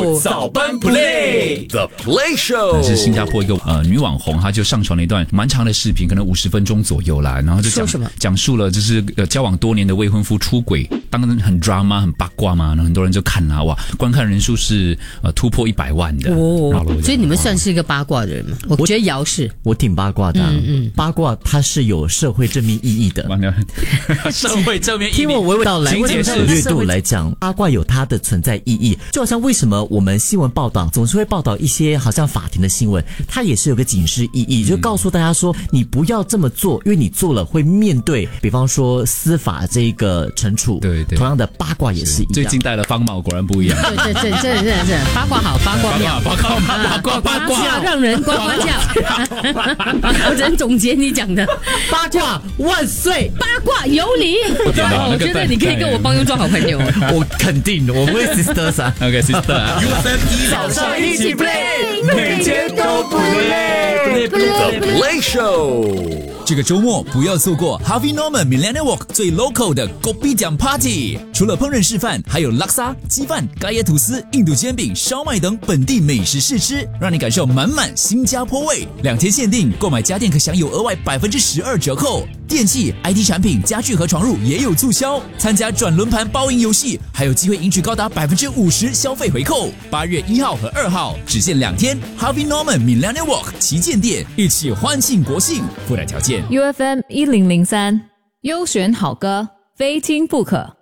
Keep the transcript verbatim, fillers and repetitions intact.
Show 早班 Play The Play Show 是新加坡一个呃女网红，她就上传了一段蛮长的视频，可能五十分钟左右啦，然后就讲讲述了就是呃交往多年的未婚夫出轨，当然很 drama 很八卦嘛，然后很多人就看啦，哇，观看人数是呃突破一百万的哦，所以你们算是一个八卦的人吗？我觉得姚是， 我挺八卦的、啊，嗯嗯，八卦它是有社会正面意义的， 社会正面意义。 听我娓娓道来，为什么从略度来讲，八卦有它的存在意义，就好像为什么我们新闻报道总是会报道一些好像法庭的新闻，它也是有个警示意义，就告诉大家说你不要这么做，因为你做了会面对，比方说司法这个惩处。 对对， 同样的八卦也是一样。 最近戴了方帽，果然不一样。 对对对，真的真的真的，八卦好，八卦妙， 八卦八卦八卦， 让人呱呱叫。我只能总结你讲的， 八卦万岁， 八卦有理。我觉得你可以跟我帮佣做好朋友。 我肯定，我们会 sisters 啊。 OK sister， U F M 早上一起 play， 每天都不累。The Play Show。 这个周末不要错过 Harvey Norman Millennium Walk 最 local 的 Kopi 奖 Party， 除了烹饪示范，还有拉沙、鸡饭、咖椰吐司、印度煎饼、烧麦等本地美食试吃，让你感受满满新加坡味。两天限定，购买家电可享有额外百分之十二折扣。电器、I T 产品、家具和床褥也有促销。参加转轮盘包赢游戏，还有机会赢取高达百分之五十消费回扣。八月一号和二号只限两天 ，Harvey Norman Millennium Walk 旗舰店，一起欢庆国庆。附带条件。 U F M 一零零三，优选好歌，非听不可。